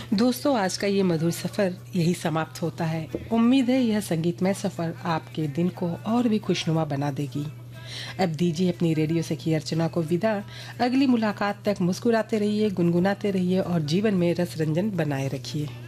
दोस्तों, आज का ये मधुर सफ़र यही समाप्त होता है। उम्मीद है यह संगीतमय सफ़र आपके दिन को और भी खुशनुमा बना देगी। अब दीजिए अपनी रेडियो सखी अर्चना को विदा। अगली मुलाकात तक मुस्कुराते रहिए, गुनगुनाते रहिए और जीवन में रस रंजन बनाए रखिए।